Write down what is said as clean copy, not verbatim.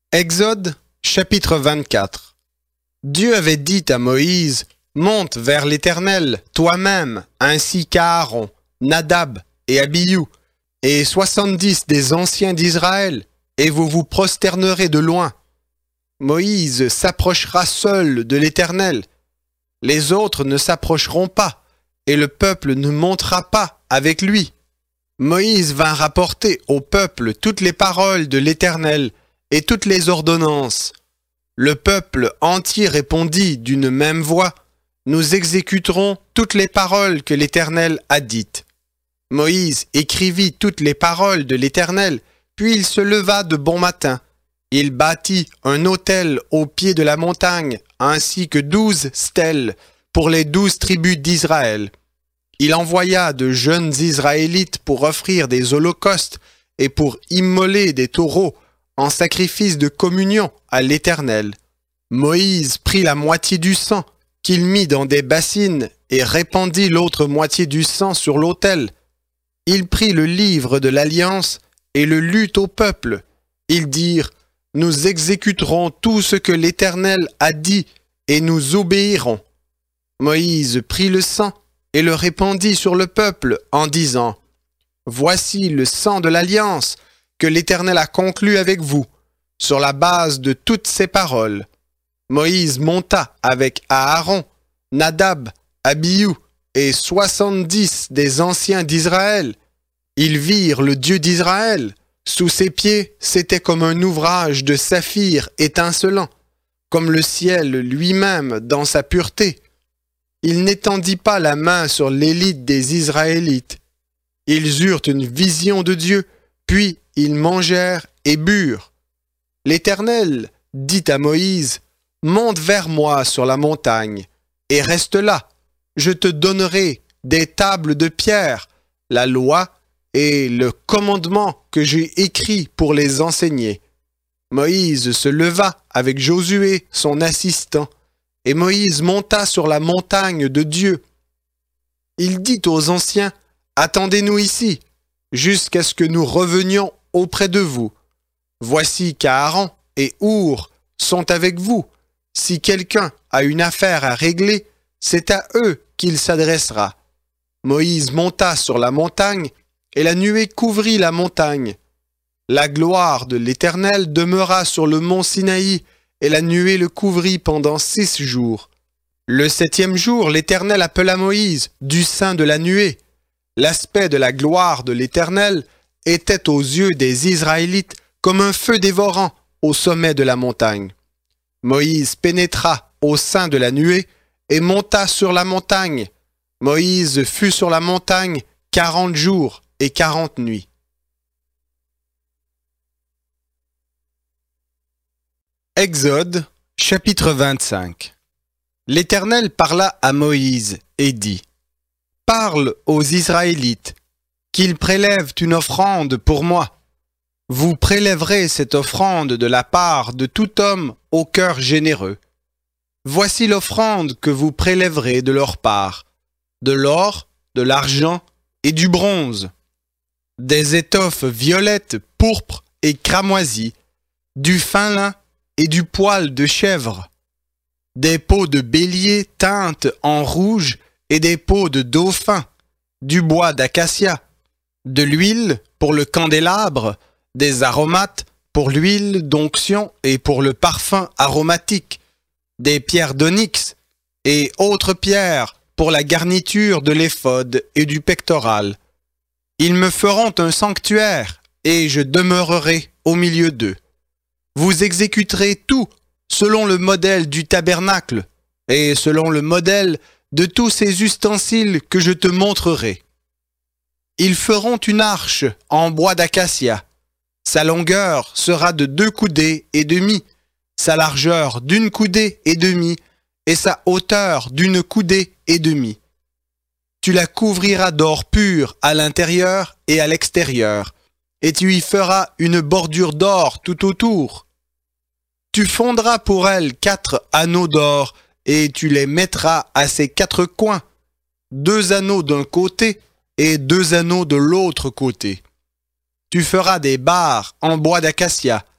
Exode, chapitre 24. Dieu avait dit à Moïse, « Monte vers l'Éternel, toi-même, ainsi qu'Aaron, Nadab et Abihu, et 70 des anciens d'Israël, et vous vous prosternerez de loin. Moïse s'approchera seul de l'Éternel. Les autres ne s'approcheront pas, et le peuple ne montera pas avec lui. » Moïse vint rapporter au peuple toutes les paroles de l'Éternel et toutes les ordonnances. Le peuple entier répondit d'une même voix, « Nous exécuterons toutes les paroles que l'Éternel a dites. » Moïse écrivit toutes les paroles de l'Éternel, puis il se leva de bon matin. Il bâtit un autel au pied de la montagne, ainsi que 12 stèles pour les 12 tribus d'Israël. Il envoya de jeunes Israélites pour offrir des holocaustes et pour immoler des taureaux en sacrifice de communion à l'Éternel. Moïse prit la moitié du sang qu'il mit dans des bassines et répandit l'autre moitié du sang sur l'autel. Il prit le livre de l'Alliance et le lut au peuple. Ils dirent, « Nous exécuterons tout ce que l'Éternel a dit et nous obéirons. » Moïse prit le sang et le répandit sur le peuple en disant, « Voici le sang de l'Alliance que l'Éternel a conclu avec vous, sur la base de toutes ces paroles. » Moïse monta avec Aaron, Nadab, Abihu et 70 des anciens d'Israël. Ils virent le Dieu d'Israël. Sous ses pieds, c'était comme un ouvrage de saphir étincelant, comme le ciel lui-même dans sa pureté. Il n'étendit pas la main sur l'élite des Israélites. Ils eurent une vision de Dieu, puis ils mangèrent et burent. L'Éternel dit à Moïse, « Monte vers moi sur la montagne, et reste là. Je te donnerai des tables de pierre, la loi et le commandement que j'ai écrit pour les enseigner. » Moïse se leva avec Josué, son assistant, et Moïse monta sur la montagne de Dieu. Il dit aux anciens, « Attendez-nous ici, jusqu'à ce que nous revenions auprès de vous. Voici qu'Aaron et Our sont avec vous. Si quelqu'un a une affaire à régler, c'est à eux qu'il s'adressera. » Moïse monta sur la montagne, et la nuée couvrit la montagne. La gloire de l'Éternel demeura sur le mont Sinaï, et la nuée le couvrit pendant 6 jours. Le 7e jour, l'Éternel appela Moïse du sein de la nuée. L'aspect de la gloire de l'Éternel était aux yeux des Israélites comme un feu dévorant au sommet de la montagne. Moïse pénétra au sein de la nuée et monta sur la montagne. Moïse fut sur la montagne 40 jours et 40 nuits. Exode, chapitre 25. L'Éternel parla à Moïse et dit, « Parle aux Israélites, qu'ils prélèvent une offrande pour moi. Vous prélèverez cette offrande de la part de tout homme au cœur généreux. Voici l'offrande que vous prélèverez de leur part, de l'or, de l'argent et du bronze, des étoffes violettes, pourpres et cramoisies, du fin lin et du poil de chèvre, des peaux de bélier teintes en rouge et des peaux de dauphin, du bois d'acacia, de l'huile pour le candélabre, des aromates pour l'huile d'onction et pour le parfum aromatique, des pierres d'onyx et autres pierres pour la garniture de l'éphod et du pectoral. Ils me feront un sanctuaire et je demeurerai au milieu d'eux. Vous exécuterez tout selon le modèle du tabernacle et selon le modèle de tous ces ustensiles que je te montrerai. Ils feront une arche en bois d'acacia. Sa longueur sera de 2 coudées et demie, sa largeur d'1 coudée et demie, et sa hauteur d'1 coudée et demie. Tu la couvriras d'or pur à l'intérieur et à l'extérieur, et tu y feras une bordure d'or tout autour. Tu fondras pour elle 4 anneaux d'or, et tu les mettras à ses 4 coins, 2 anneaux d'un côté et 2 anneaux de l'autre côté. Tu feras des barres en bois d'acacia,